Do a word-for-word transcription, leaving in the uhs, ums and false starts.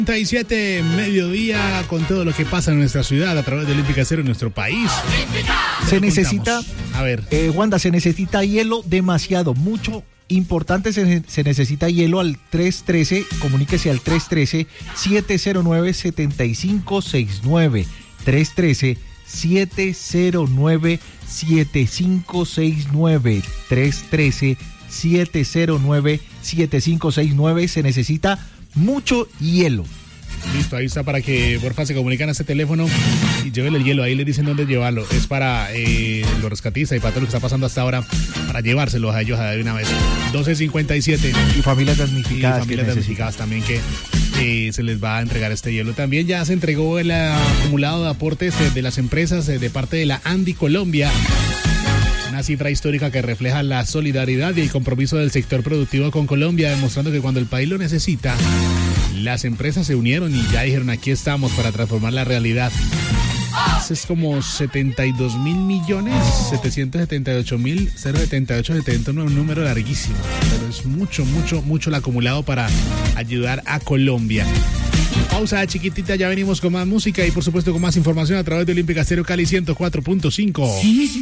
treinta y siete, mediodía, con todo lo que pasa en nuestra ciudad a través de Olímpica Cero en nuestro país. Se necesita, a ver, eh, Wanda, se necesita hielo demasiado, mucho. Importante, se, se necesita hielo al tres uno tres, comuníquese al tres uno tres, siete cero nueve, siete cinco seis nueve, tres uno tres, siete cero nueve, siete cinco seis nueve, tres uno tres, siete cero nueve, siete cinco seis nueve. Se necesita mucho hielo. Listo, ahí está para que porfa se comunican a este teléfono y lleven el hielo. Ahí les dicen dónde llevarlo. Es para eh, los rescatistas y para todo lo que está pasando hasta ahora, para llevárselos a ellos de una vez. doce cincuenta y siete. Y familias damnificadas. Y familias damnificadas también que eh, se les va a entregar este hielo. También ya se entregó el acumulado de aportes de, de las empresas eh, de parte de la Andi Colombia. Una cifra histórica que refleja la solidaridad y el compromiso del sector productivo con Colombia, demostrando que cuando el país lo necesita, las empresas se unieron y ya dijeron, aquí estamos para transformar la realidad. Eso es como setenta y dos mil millones, setecientos setenta y ocho mil, setenta y ocho, setenta y nueve, un número larguísimo, pero es mucho, mucho, mucho el acumulado para ayudar a Colombia. Pausa chiquitita, ya venimos con más música y por supuesto con más información a través de Olímpica Stereo Cali ciento cuatro punto cinco.